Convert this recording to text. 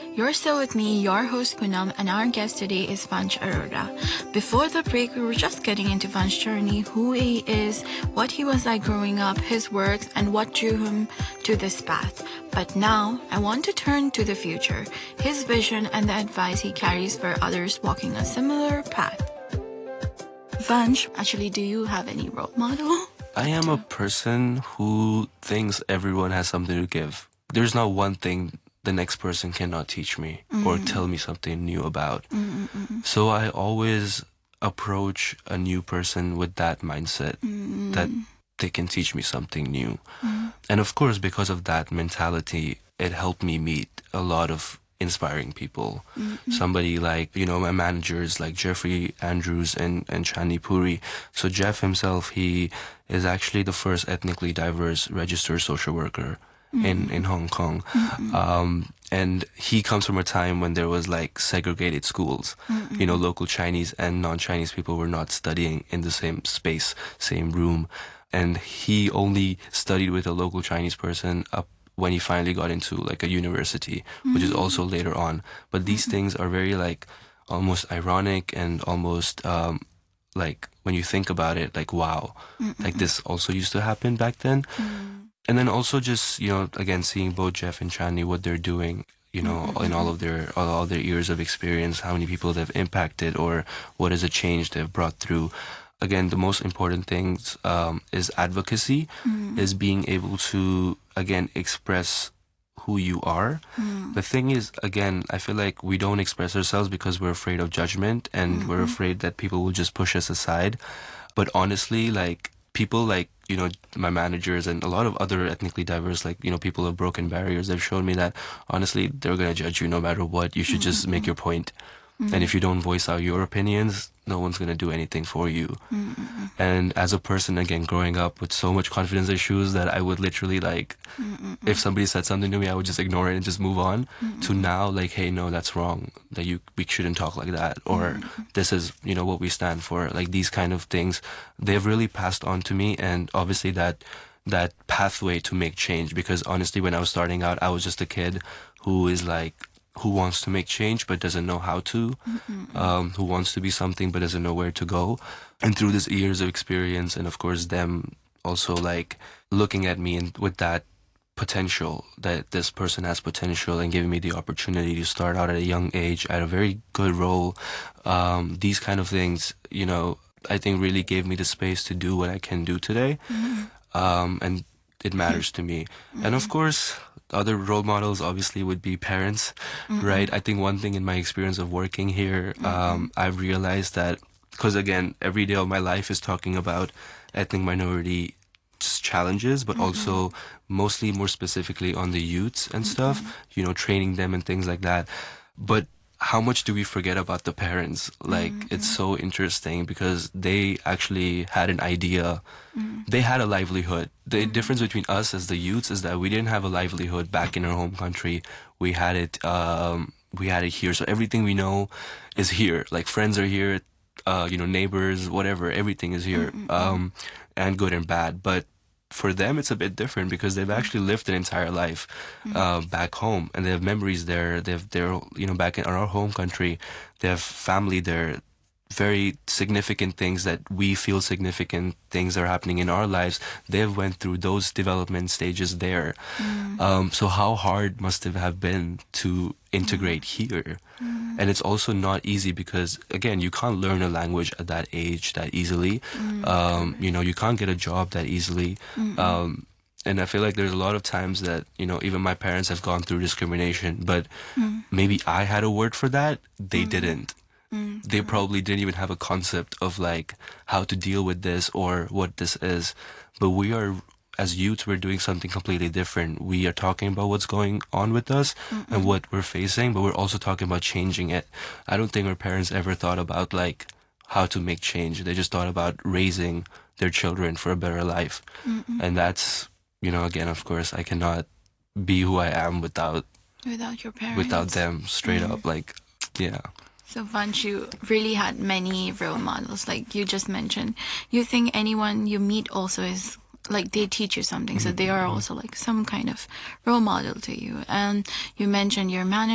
You're still with me, your host Poonam, and our guest today is Vansh Arora. Before the break, we were just getting into Vansh's journey, who he is, what he was like growing up, his works, and what drew him to this path. But now, I want to turn to the future, his vision and the advice he carries for others walking a similar path. Vansh, actually, do you have any role model? I am a person who thinks everyone has something to give. There's not one thing the next person cannot teach me or tell me something new about. So I always approach a new person with that mindset that they can teach me something new. And of course, because of that mentality, it helped me meet a lot of inspiring people. Somebody like, my managers like Jeffrey Andrews and Chani Puri. So Jeff himself, he is actually the first ethnically diverse registered social worker in Hong Kong. And he comes from a time when there was like segregated schools. Local Chinese and non-Chinese people were not studying in the same space, same room. And he only studied with a local Chinese person up when he finally got into like a university, which is also later on. But these things are very like almost ironic and almost like when you think about it, like, wow, like this also used to happen back then. And then also just, again, seeing both Jeff and Chani, what they're doing, in all their years of experience, how many people they've impacted or what is a change they've brought through. Again, the most important things is advocacy, is being able to, again, express who you are. The thing is, again, I feel like we don't express ourselves because we're afraid of judgment and we're afraid that people will just push us aside. But honestly, like, people like, my managers and a lot of other ethnically diverse, like, people of broken barriers, they've shown me that, honestly, they're going to judge you no matter what. You should just make your point. And if you don't voice out your opinions, no one's going to do anything for you. And as a person, again, growing up with so much confidence issues that I would literally like, if somebody said something to me, I would just ignore it and just move on, to now like, hey, no, that's wrong. That we shouldn't talk like that. Or this is, what we stand for. Like these kind of things, they've really passed on to me. And obviously that pathway to make change, because honestly, when I was starting out, I was just a kid who wants to make change but doesn't know how to, who wants to be something but doesn't know where to go. And through these years of experience, and of course them also like looking at me and with that potential, that this person has potential, and giving me the opportunity to start out at a young age at a very good role, these kind of things, I think really gave me the space to do what I can do today. And it matters to me. And of course, other role models obviously would be parents, right? I think one thing in my experience of working here, I've realized that, because again, every day of my life is talking about ethnic minority challenges, but also mostly more specifically on the youths and stuff, training them and things like that. But how much do we forget about the parents? Like, it's so interesting because they actually had an idea. They had a livelihood. The difference between us as the youths is that we didn't have a livelihood back in our home country. We had it here. So everything we know is here. Like friends are here, neighbors, whatever, everything is here. And good and bad. But for them, it's a bit different because they've actually lived an entire life back home, and they have memories there. They're back in our home country, they have family there. Very significant things that we feel significant things are happening in our lives. They've went through those development stages there. So how hard must it have been to integrate here? And it's also not easy because, again, you can't learn a language at that age that easily. You can't get a job that easily. And I feel like there's a lot of times that, even my parents have gone through discrimination, but maybe I had a word for that. They didn't. They probably didn't even have a concept of like how to deal with this or what this is. But we are, as youths, we're doing something completely different. We are talking about what's going on with us and what we're facing, but we're also talking about changing it. I don't think our parents ever thought about like how to make change. They just thought about raising their children for a better life. And that's, again, of course, I cannot be who I am without your parents. Without them, straight up, like, yeah. So Vansh, you really had many role models, like you just mentioned. You think anyone you meet also is like they teach you something, so they are also like some kind of role model to you. And you mentioned your manager.